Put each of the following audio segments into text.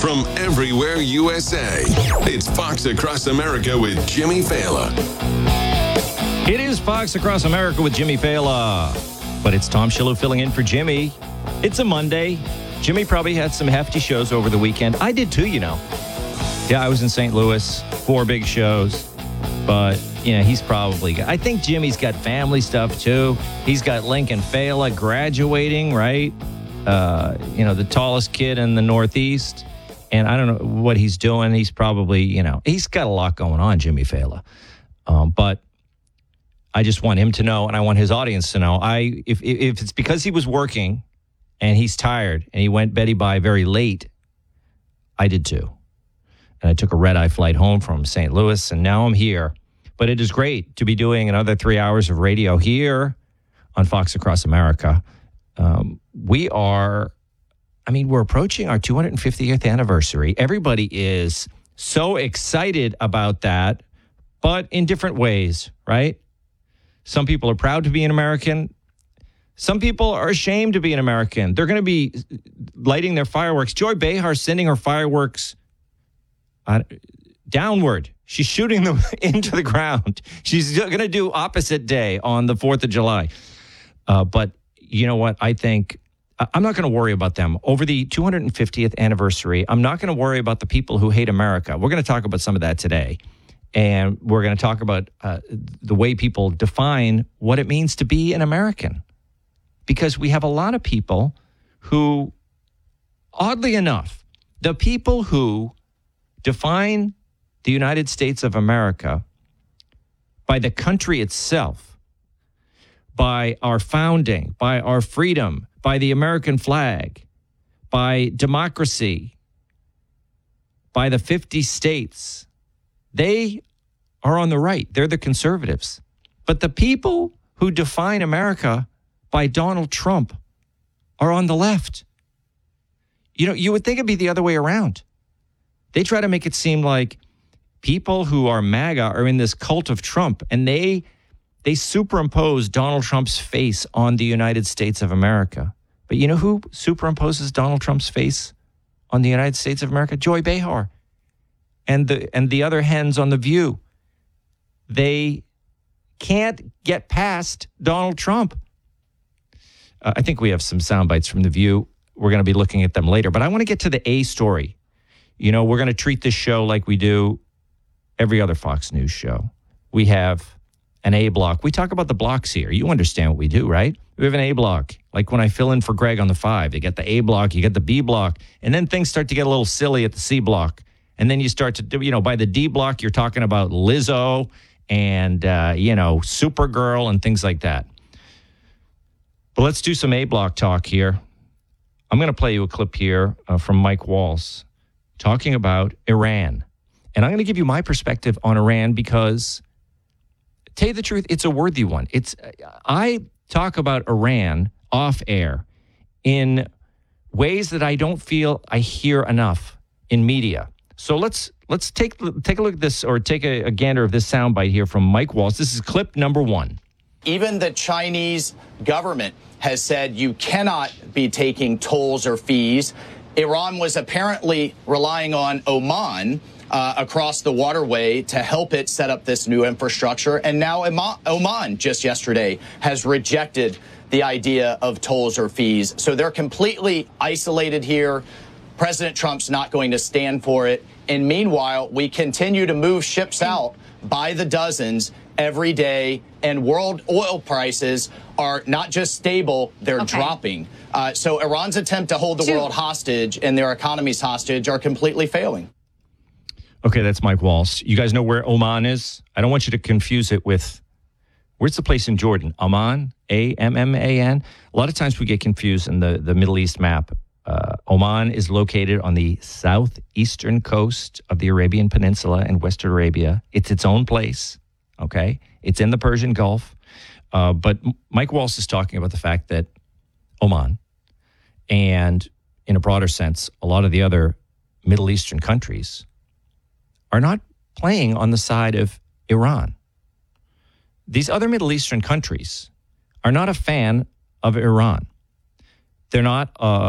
from everywhere USA. It's Fox Across America with Jimmy Fallon. It is Fox Across America with Jimmy Fallon. But it's Tom Shillue filling in for Jimmy. It's a Monday. Jimmy probably had some hefty shows over the weekend. I did too, you know. Yeah, I was in St. Louis, 4 big shows. But, yeah, he's probably... I think Jimmy's got family stuff, too. He's got Lincoln Fala graduating, right? The tallest kid in the Northeast. And I don't know what he's doing. He's probably, he's got a lot going on, Jimmy Fala. But I just want him to know, and I want his audience to know, if it's because he was working and he's tired and he went Betty-bye very late, I did too. And I took a red-eye flight home from St. Louis, and now I'm here. But it is great to be doing another 3 hours of radio here on Fox Across America. We're approaching our 250th anniversary. Everybody is so excited about that, but in different ways, right? Some people are proud to be an American. Some people are ashamed to be an American. They're going to be lighting their fireworks. Joy Behar sending her fireworks downward. She's shooting them into the ground. She's going to do opposite day on the 4th of July. But you know what? I think I'm not going to worry about them. Over the 250th anniversary, I'm not going to worry about the people who hate America. We're going to talk about some of that today. And we're going to talk about the way people define what it means to be an American. Because we have a lot of people who, oddly enough, the people who define the United States of America by the country itself, by our founding, by our freedom, by the American flag, by democracy, by the 50 states, they are on the right. They're the conservatives. But the people who define America by Donald Trump are on the left. You would think it'd be the other way around. They try to make it seem like people who are MAGA are in this cult of Trump, and they superimpose Donald Trump's face on the United States of America. But you know who superimposes Donald Trump's face on the United States of America? Joy Behar. And the other hens on The View. They can't get past Donald Trump. I think we have some sound bites from The View. We're going to be looking at them later. But I want to get to the A story. We're going to treat this show like we do every other Fox News show. We have an A block. We talk about the blocks here. You understand what we do, right? We have an A block. Like when I fill in for Greg on the 5, they get the A block, you get the B block, and then things start to get a little silly at the C block. And then you start to do, by the D block, you're talking about Lizzo and, Supergirl and things like that. But let's do some A block talk here. I'm going to play you a clip here from Mike Waltz talking about Iran. And I'm going to give you my perspective on Iran because, to tell you the truth, it's a worthy one. I talk about Iran off air in ways that I don't feel I hear enough in media. So let's take a look at this, or take a gander of this soundbite here from Mike Waltz. This is clip number 1. Even the Chinese government has said you cannot be taking tolls or fees. Iran was apparently relying on Oman across the waterway to help it set up this new infrastructure. And now Oman just yesterday has rejected the idea of tolls or fees. So they're completely isolated here. President Trump's not going to stand for it. And meanwhile, we continue to move ships out by the dozens every day. And world oil prices are not just stable, they're dropping. So Iran's attempt to hold the world hostage and their economies hostage are completely failing. Okay, that's Mike Waltz. You guys know where Oman is? I don't want you to confuse it with, where's the place in Jordan? Amman? A-M-M-A-N? A lot of times we get confused in the Middle East map. Oman is located on the southeastern coast of the Arabian Peninsula in Western Arabia. It's its own place, okay? It's in the Persian Gulf. But Mike Waltz is talking about the fact that Oman, and in a broader sense, a lot of the other Middle Eastern countries are not playing on the side of Iran. These other Middle Eastern countries are not a fan of Iran. They're not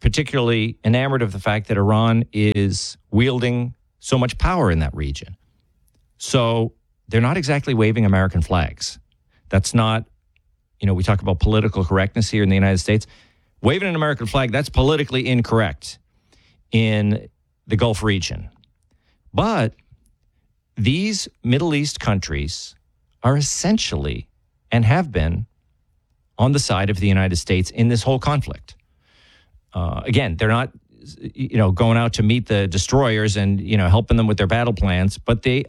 particularly enamored of the fact that Iran is wielding so much power in that region. So they're not exactly waving American flags. That's not, we talk about political correctness here in the United States. Waving an American flag, that's politically incorrect in the Gulf region. But these Middle East countries are essentially, and have been, on the side of the United States in this whole conflict. Again, they're not, going out to meet the destroyers and, helping them with their battle plans, but they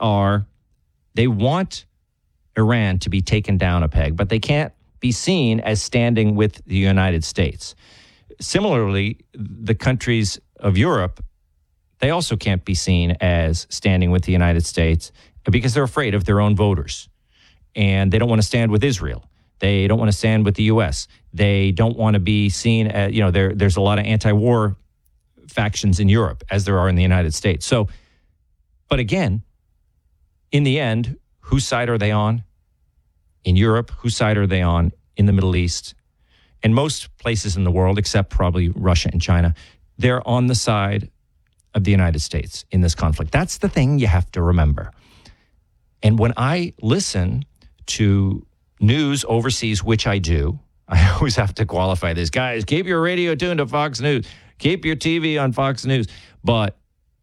want Iran to be taken down a peg, but they can't be seen as standing with the United States. Similarly, the countries of Europe, they also can't be seen as standing with the United States because they're afraid of their own voters. And they don't want to stand with Israel. They don't want to stand with the U.S. They don't want to be seen as, there's a lot of anti-war factions in Europe, as there are in the United States. So, but again, in the end, whose side are they on? In Europe, whose side are they on? In the Middle East? And most places in the world, except probably Russia and China, they're on the side of the United States in this conflict. That's the thing you have to remember. And when I listen to news overseas, which I do, I always have to qualify this. Guys, keep your radio tuned to Fox News. Keep your TV on Fox News. But,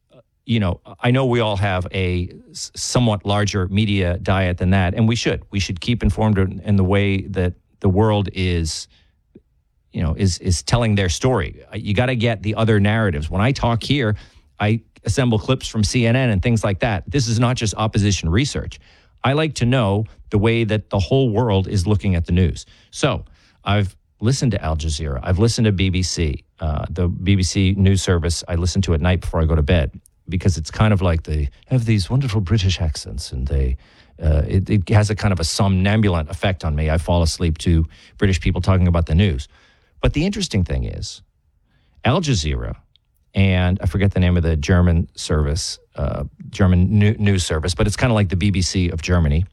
I know we all have a somewhat larger media diet than that, and we should. We should keep informed in the way that the world is telling their story. You got to get the other narratives. When I talk here, I assemble clips from CNN and things like that. This is not just opposition research. I like to know the way that the whole world is looking at the news. So I've listened to Al Jazeera. I've listened to BBC, the BBC news service. I listen to at night before I go to bed because it's kind of like they have these wonderful British accents, and it has a kind of a somnambulant effect on me. I fall asleep to British people talking about the news. But the interesting thing is Al Jazeera, and I forget the name of the German service, German news service, but it's kind of like the BBC of Germany.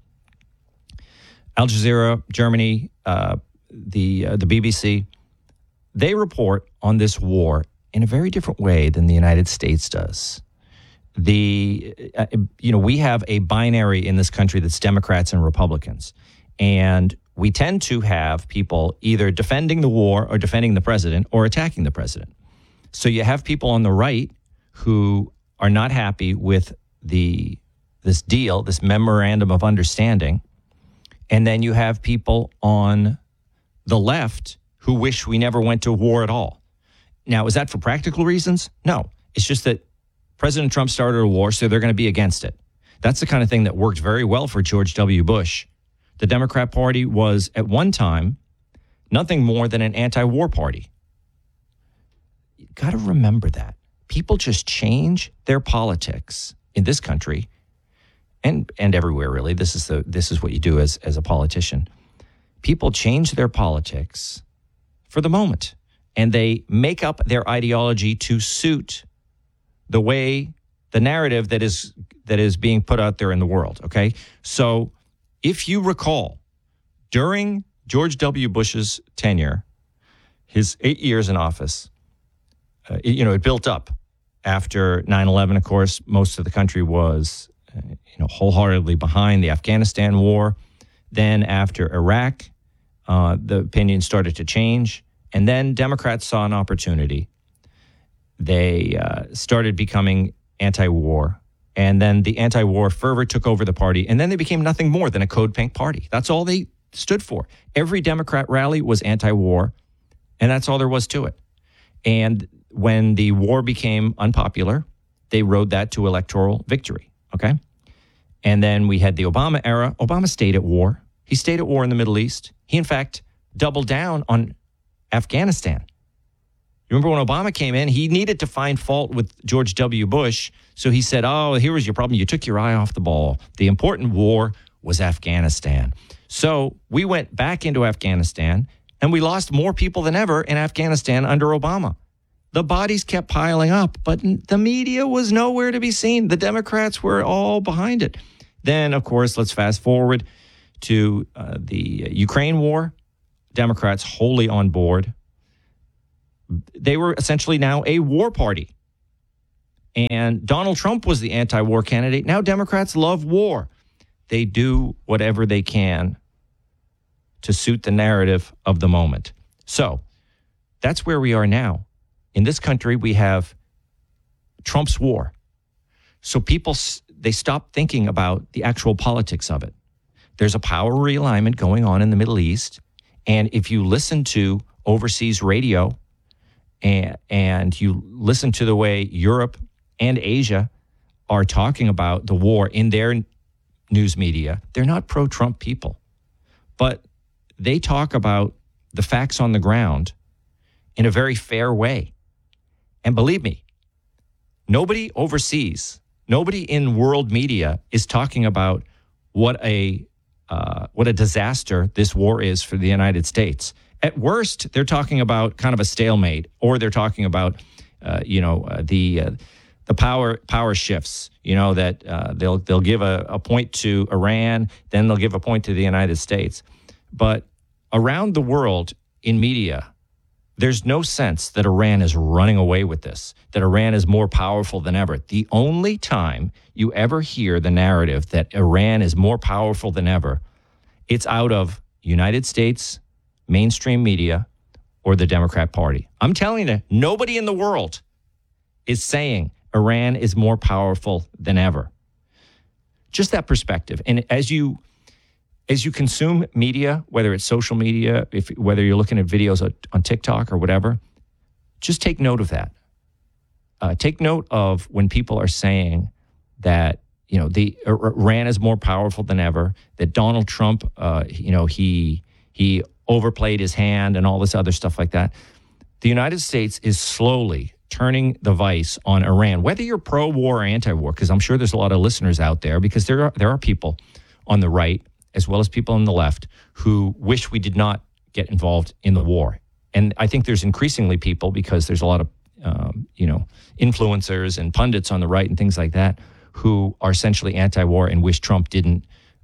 Al Jazeera, Germany, the BBC, they report on this war in a very different way than the United States does. We have a binary in this country that's Democrats and Republicans, and we tend to have people either defending the war or defending the president or attacking the president. So you have people on the right who are not happy with this deal, this memorandum of understanding. And then you have people on the left who wish we never went to war at all. Now, is that for practical reasons? No. It's just that President Trump started a war, so they're going to be against it. That's the kind of thing that worked very well for George W. Bush. The Democrat Party was, at one time, nothing more than an anti-war party. You got to remember that. People just change their politics in this country and everywhere, really. This is what you do as a politician. People change their politics for the moment, and they make up their ideology to suit the narrative that is being put out there in the world, okay? So if you recall, during George W. Bush's tenure, his 8 years in office, it built up. After 9/11, of course, most of the country was, wholeheartedly behind the Afghanistan war. Then after Iraq, the opinion started to change. And then Democrats saw an opportunity. They started becoming anti-war. And then the anti-war fervor took over the party. And then they became nothing more than a code pink party. That's all they stood for. Every Democrat rally was anti-war. And that's all there was to it. And when the war became unpopular, they rode that to electoral victory, okay? And then we had the Obama era. Obama stayed at war. He stayed at war in the Middle East. He, in fact, doubled down on Afghanistan. You remember when Obama came in, he needed to find fault with George W. Bush. So he said, here was your problem. You took your eye off the ball. The important war was Afghanistan. So we went back into Afghanistan, and we lost more people than ever in Afghanistan under Obama. The bodies kept piling up, but the media was nowhere to be seen. The Democrats were all behind it. Then, of course, let's fast forward to the Ukraine war. Democrats wholly on board. they were essentially now a war party. And Donald Trump was the anti-war candidate. Now Democrats love war. They do whatever they can to suit the narrative of the moment. So that's where we are now. In this country, we have Trump's war. So people, they stop thinking about the actual politics of it. There's a power realignment going on in the Middle East. And if you listen to overseas radio and you listen to the way Europe and Asia are talking about the war in their news media, they're not pro-Trump people. But they talk about the facts on the ground in a very fair way. And believe me, nobody overseas, nobody in world media is talking about what a disaster this war is for the United States. At worst, they're talking about kind of a stalemate, or they're talking about, the power shifts. That they'll give a point to Iran, then they'll give a point to the United States. But around the world in media, there's no sense that Iran is running away with this, that Iran is more powerful than ever. The only time you ever hear the narrative that Iran is more powerful than ever, it's out of United States mainstream media or the Democrat Party. I'm telling you, nobody in the world is saying Iran is more powerful than ever. Just that perspective. And as you consume media, whether it's social media, whether you're looking at videos on TikTok or whatever, just take note of that. Take note of when people are saying that, Iran is more powerful than ever, that Donald Trump, he overplayed his hand and all this other stuff like that. The United States is slowly turning the vice on Iran, whether you're pro-war or anti-war, because I'm sure there's a lot of listeners out there, because there are people on the right as well as people on the left who wish we did not get involved in the war. And I think there's increasingly people, because there's a lot of, influencers and pundits on the right and things like that, who are essentially anti-war and wish Trump didn't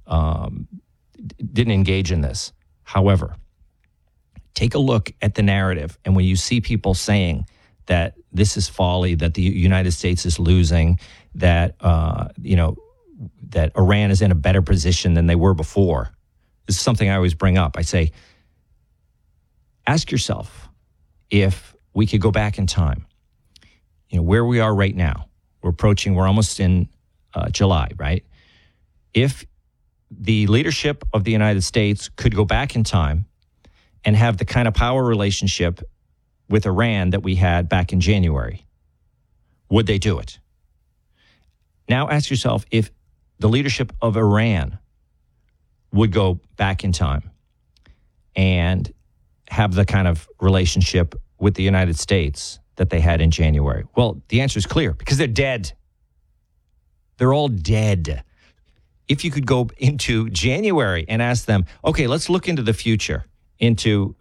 engage in this. However, take a look at the narrative. And when you see people saying that this is folly, that the United States is losing, that, that Iran is in a better position than they were before. This is something I always bring up. I say, ask yourself if we could go back in time, where we are right now. We're almost in July, right? If the leadership of the United States could go back in time and have the kind of power relationship with Iran that we had back in January, would they do it? Now ask yourself if the leadership of Iran would go back in time and have the kind of relationship with the United States that they had in January. Well, the answer is clear, because they're dead. They're all dead. If you could go into January and ask them, okay, let's look into the future, into,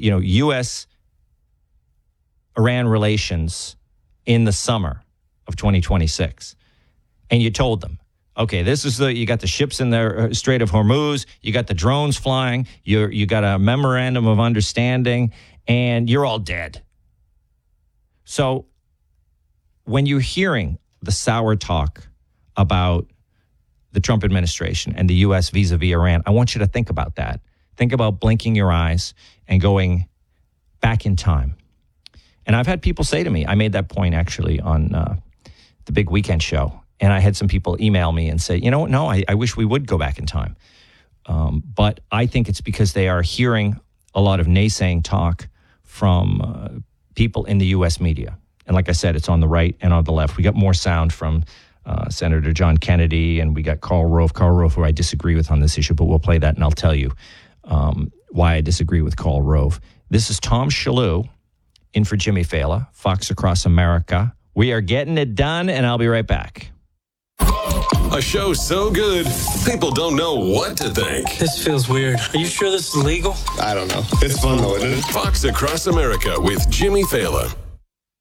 U.S.-Iran relations in the summer of 2026. And you told them, okay, you got the ships in the Strait of Hormuz, you got the drones flying, you got a memorandum of understanding, and you're all dead. So when you're hearing the sour talk about the Trump administration and the U.S. vis-a-vis Iran, I want you to think about that. Think about blinking your eyes and going back in time. And I've had people say to me, I made that point actually on the Big Weekend Show, and I had some people email me and say, no, I wish we would go back in time. But I think it's because they are hearing a lot of naysaying talk from people in the U.S. media. And like I said, it's on the right and on the left. We got more sound from Senator John Kennedy, and we got Karl Rove, who I disagree with on this issue, but we'll play that and I'll tell you why I disagree with Karl Rove. This is Tom Shalhoub in for Jimmy Fallon, Fox Across America. We are getting it done, and I'll be right back. A show so good, people don't know what to think. This feels weird. Are you sure this is legal? I don't know. It's fun though, isn't it? Fox Across America with Jimmy Fallon.